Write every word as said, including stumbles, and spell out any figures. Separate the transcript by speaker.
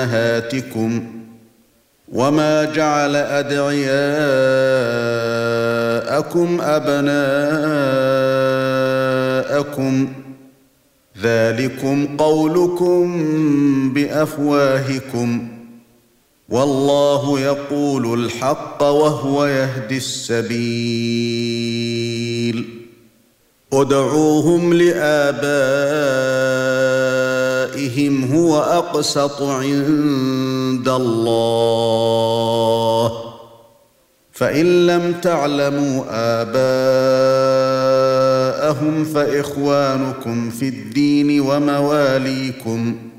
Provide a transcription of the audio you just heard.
Speaker 1: أمهاتكم وما جعل أدعياءكم أبناءكم ذلكم قولكم بأفواهكم والله يقول الحق وهو يهدي السبيل ادعوهم لآبائهم هو أقسط عند الله فإن لم تعلموا آباءهم فإخوانكم في الدين ومواليكم